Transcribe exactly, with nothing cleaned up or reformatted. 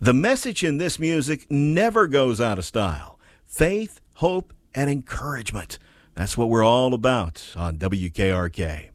The message in this music never goes out of style. Faith, hope, and encouragement. That's what we're all about on W K R K.